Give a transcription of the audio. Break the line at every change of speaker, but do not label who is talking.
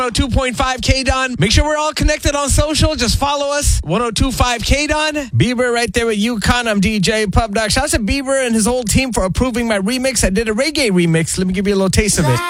102.5 K-Don. Make sure we're all connected on social. Just follow us. 102.5 K-Don. Bieber right there with UConn. I'm DJ Pub Doc. Shout out to Bieber and his whole team for approving my remix. I did a reggae remix. Let me give you a little taste of it.